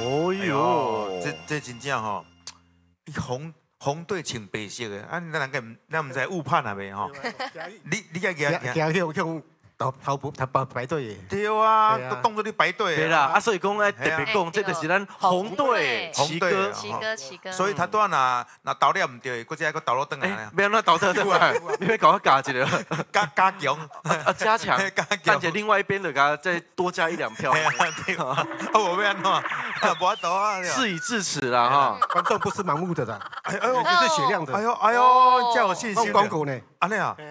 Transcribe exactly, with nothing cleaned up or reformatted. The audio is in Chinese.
哦哟， 这这真正吼，红红队穿白色的，啊，咱个咱唔知误判啊未吼？你你个行行向向头头部头排排队的。 对啊，都当作你排队。 对啦，啊，所以讲咧特别讲，这就是咱红队齐哥， 齐哥齐哥。 所以他拄那那倒了唔对，搁再个倒落转来。 哎，不要那倒倒倒来，你要搞我加一个， 加加强啊加强，但是另外一边就给他再多加一两票。 对啊，我要安怎？无倒啊！ 事已至此了哈， 观众不是盲目的啦， 哎呦， 眼睛是雪亮的。 哎呦哎呦，叫有信心。 光谷呢？ 安尼啊？